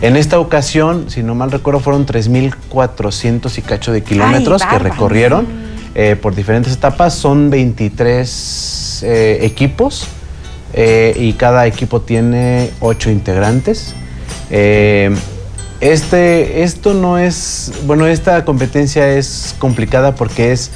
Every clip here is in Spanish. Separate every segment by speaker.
Speaker 1: En esta ocasión, si no mal recuerdo, fueron 3,400 y cacho de kilómetros que recorrieron por diferentes etapas. Son 23 equipos y cada equipo tiene 8 integrantes. Esto no es, bueno, esta competencia es complicada porque es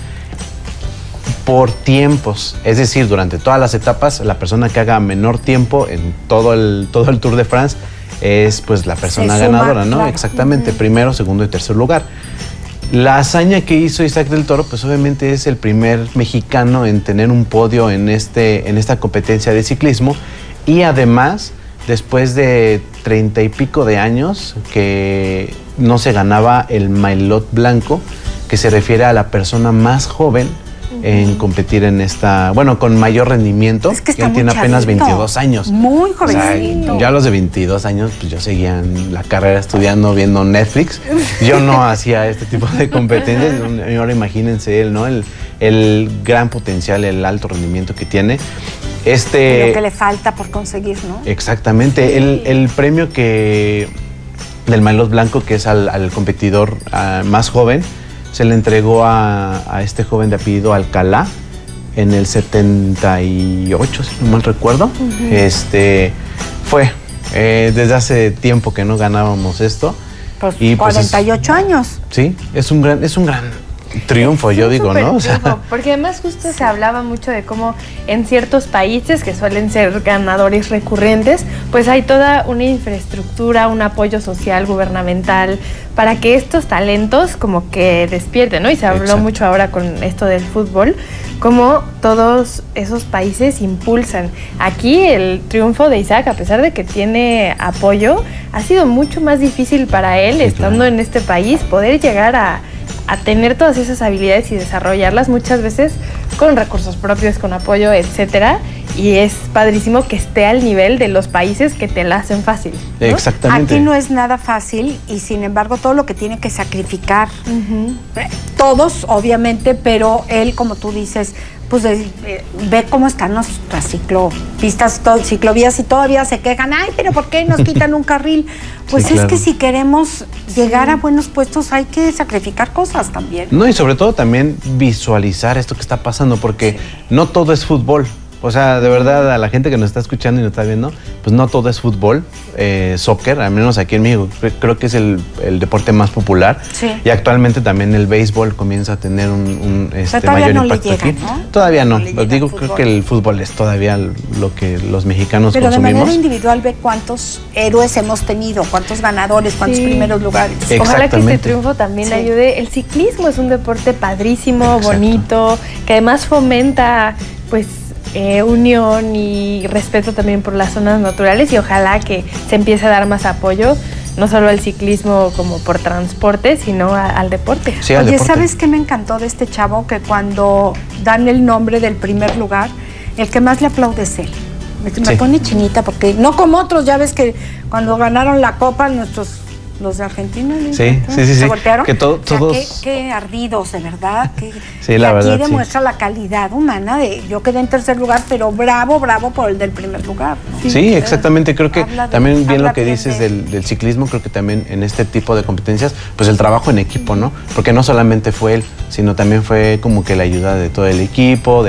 Speaker 1: por tiempos, es decir, durante todas las etapas, la persona que haga menor tiempo en todo el Tour de France es pues la persona ganadora, ¿no? Claro. Exactamente, primero, segundo y tercer lugar. La hazaña que hizo Isaac del Toro, pues obviamente es el primer mexicano en tener un podio en esta competencia de ciclismo y además, después de 30 y pico de años que no se ganaba el maillot blanco, que se refiere a la persona más joven en competir en esta, bueno, con mayor rendimiento.
Speaker 2: Es que
Speaker 1: él tiene apenas 22 años.
Speaker 2: Muy jovencito.
Speaker 1: O sea, ya a los de 22 años, pues yo seguía en la carrera estudiando, viendo Netflix. Yo no hacía este tipo de competencias. Y ahora imagínense él, ¿no? El gran potencial, el alto rendimiento que tiene.
Speaker 2: Lo que le falta por conseguir, ¿no?
Speaker 1: Exactamente. El premio del maillot blanco, que es al competidor más joven, se le entregó a este joven de apellido Alcalá en el 78, si no mal recuerdo. Fue desde hace tiempo que no ganábamos esto.
Speaker 2: Pues y 48 años.
Speaker 1: Sí, es un gran triunfo, yo digo, ¿no?
Speaker 3: O sea, porque además justo se hablaba mucho de cómo en ciertos países que suelen ser ganadores recurrentes, pues hay toda una infraestructura, un apoyo social, gubernamental, para que estos talentos como que despierten, ¿no? Y se habló mucho ahora con esto del fútbol, cómo todos esos países impulsan. Aquí el triunfo de Isaac, a pesar de que tiene apoyo, ha sido mucho más difícil para él, estando en este país, poder llegar a tener todas esas habilidades y desarrollarlas muchas veces con recursos propios, con apoyo, etcétera. Y es padrísimo que esté al nivel de los países que te la hacen fácil, ¿no?
Speaker 1: Exactamente.
Speaker 2: Aquí no es nada fácil y sin embargo todo lo que tiene que sacrificar, todos obviamente, pero él, como tú dices, pues ve cómo están nuestras ciclopistas, ciclovías y todavía se quejan, ay, pero ¿por qué nos quitan un carril? Pues sí, claro. Es que si queremos llegar a buenos puestos hay que sacrificar cosas también.
Speaker 1: No, y sobre todo también visualizar esto que está pasando, porque no todo es fútbol. O sea, de verdad, a la gente que nos está escuchando y nos está viendo, pues no todo es fútbol, soccer, al menos aquí en México, creo que es el deporte más popular. Sí. Y actualmente también el béisbol comienza a tener un mayor impacto aquí. ¿No? Todavía no, digo, creo que el fútbol es todavía lo que los mexicanos consumimos.
Speaker 2: Pero de manera individual ve cuántos héroes hemos tenido, cuántos ganadores, cuántos primeros lugares.
Speaker 3: Ojalá que este triunfo también ayude. El ciclismo es un deporte padrísimo, bonito, que además fomenta, pues, unión y respeto también por las zonas naturales, y ojalá que se empiece a dar más apoyo, no solo al ciclismo como por transporte, sino al deporte.
Speaker 1: Sí, al deporte.
Speaker 2: ¿Sabes qué me encantó de este chavo? Que cuando dan el nombre del primer lugar, el que más le aplaude es él. Me pone chinita porque no como otros, ya ves que cuando ganaron la Copa los de Argentina, se voltearon.
Speaker 1: Que todos...
Speaker 2: Qué ardidos, de verdad.
Speaker 1: Sí, la verdad,
Speaker 2: aquí demuestra la calidad humana yo quedé en tercer lugar, pero bravo por el del primer lugar, ¿no?
Speaker 1: Sí, exactamente. Creo que también bien lo que dices del ciclismo, creo que también en este tipo de competencias, pues el trabajo en equipo, ¿no? Porque no solamente fue él, sino también fue como que la ayuda de todo el equipo,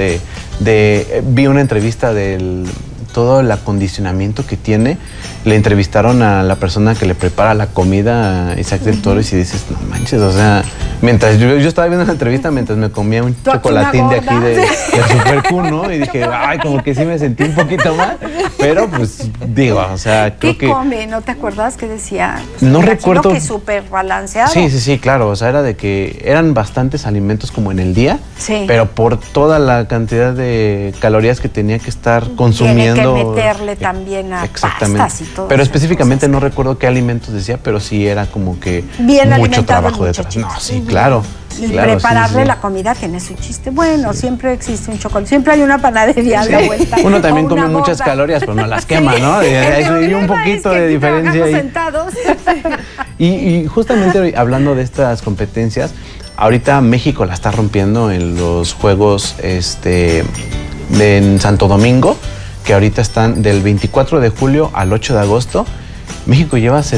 Speaker 1: vi una entrevista todo el acondicionamiento que tiene. Le entrevistaron a la persona que le prepara la comida a Isaac del Toro y dices, no manches, o sea, mientras yo estaba viendo la entrevista mientras me comía un chocolatín de aquí de Super Q, ¿no? Y dije, ay, como que sí me sentí un poquito mal, pero pues digo, o sea, creo que...
Speaker 2: ¿Qué come? ¿No te acuerdas qué decía? Pues
Speaker 1: no recuerdo.
Speaker 2: Que súper balanceado.
Speaker 1: Sí, claro, o sea, era de que eran bastantes alimentos como en el día, pero por toda la cantidad de calorías que tenía que estar consumiendo.
Speaker 2: Tiene que meterle también a pastas y todo.
Speaker 1: Pero específicamente no recuerdo qué alimentos decía, pero sí era como que
Speaker 2: bien
Speaker 1: mucho trabajo detrás. No, sí, claro.
Speaker 2: Y prepararle la comida tiene su chiste. Bueno, siempre existe un chocolate, siempre hay una panadería a la vuelta.
Speaker 1: Uno también come muchas calorías, pero no las quema, ¿no? Hay un poquito de diferencia ahí.
Speaker 2: Sentados.
Speaker 1: Y justamente hablando de estas competencias, ahorita México la está rompiendo en los Juegos en Santo Domingo, que ahorita están del 24 de julio al 8 de agosto. México lleva